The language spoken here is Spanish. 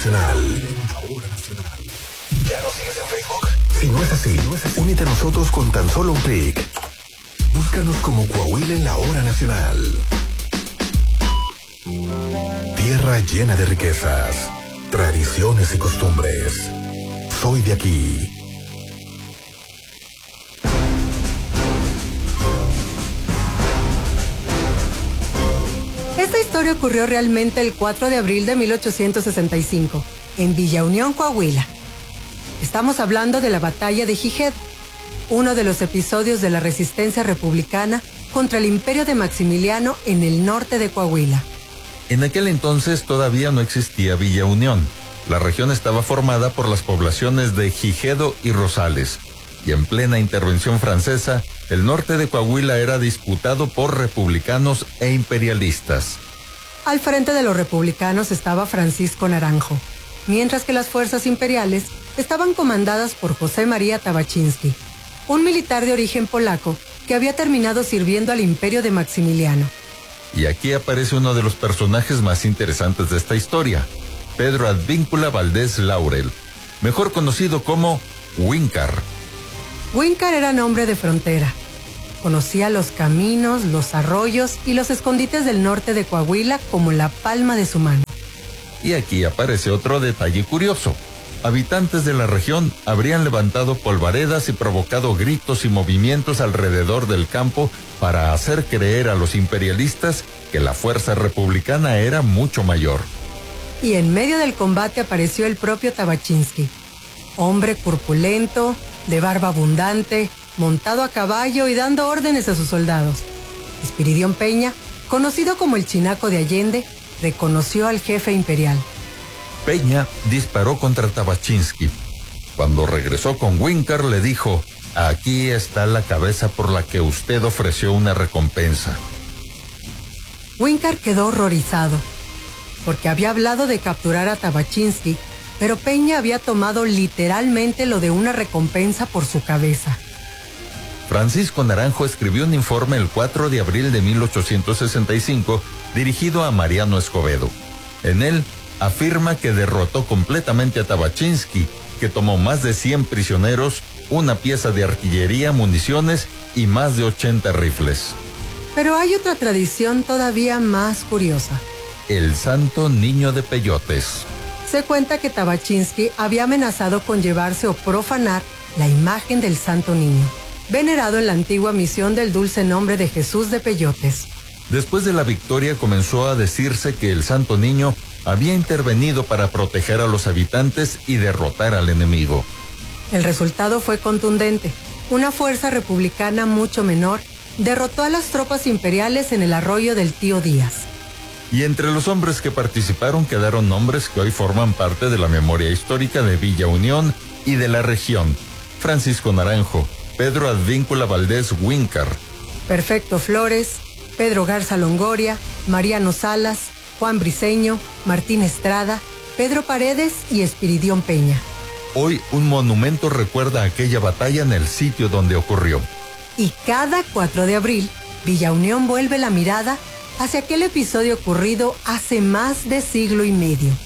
Nacional. ¿Ya nos sigues en Facebook? Si no es así, únete a nosotros con tan solo un clic. Búscanos como Coahuila en la Hora Nacional. Tierra llena de riquezas, tradiciones y costumbres. Soy de aquí. Esta historia ocurrió realmente el 4 de abril de 1865, en Villa Unión, Coahuila. Estamos hablando de la batalla de Gijedo, uno de los episodios de la resistencia republicana contra el imperio de Maximiliano en el norte de Coahuila. En aquel entonces todavía no existía Villa Unión. La región estaba formada por las poblaciones de Gijedo y Rosales, y en plena intervención francesa, el norte de Coahuila era disputado por republicanos e imperialistas. Al frente de los republicanos estaba Francisco Naranjo, mientras que las fuerzas imperiales estaban comandadas por José María Tabaczynski, un militar de origen polaco que había terminado sirviendo al imperio de Maximiliano. Y aquí aparece uno de los personajes más interesantes de esta historia, Pedro Advíncula Valdés Laurel, mejor conocido como Huíncar. Huíncar era hombre de frontera. Conocía los caminos, los arroyos y los escondites del norte de Coahuila como la palma de su mano. Y aquí aparece otro detalle curioso. Habitantes de la región habrían levantado polvaredas y provocado gritos y movimientos alrededor del campo para hacer creer a los imperialistas que la fuerza republicana era mucho mayor. Y en medio del combate apareció el propio Tabaczynski, hombre corpulento, de barba abundante, montado a caballo y dando órdenes a sus soldados. Espiridión Peña, conocido como el Chinaco de Allende, reconoció al jefe imperial. Peña disparó contra Tabaczynski. Cuando regresó con Huíncar le dijo: aquí está la cabeza por la que usted ofreció una recompensa. Huíncar quedó horrorizado, porque había hablado de capturar a Tabaczynski, pero Peña había tomado literalmente lo de una recompensa por su cabeza. Francisco Naranjo escribió un informe el 4 de abril de 1865 dirigido a Mariano Escobedo. En él afirma que derrotó completamente a Tabaczynski, que tomó más de 100 prisioneros, una pieza de artillería, municiones y más de 80 rifles. Pero hay otra tradición todavía más curiosa. El Santo Niño de Peyotes. Se cuenta que Tabaczynski había amenazado con llevarse o profanar la imagen del Santo Niño, venerado en la antigua misión del dulce nombre de Jesús de Peyotes. Después de la victoria comenzó a decirse que el Santo Niño había intervenido para proteger a los habitantes y derrotar al enemigo. El resultado fue contundente. Una fuerza republicana mucho menor derrotó a las tropas imperiales en el arroyo del Tío Díaz. Y entre los hombres que participaron quedaron nombres que hoy forman parte de la memoria histórica de Villa Unión y de la región: Francisco Naranjo, Pedro Advíncula Valdés Huíncar, Perfecto Flores, Pedro Garza Longoria, Mariano Salas, Juan Briceño, Martín Estrada, Pedro Paredes y Espiridión Peña. Hoy un monumento recuerda aquella batalla en el sitio donde ocurrió. Y cada 4 de abril, Villa Unión vuelve la mirada hacia aquel episodio ocurrido hace más de siglo y medio.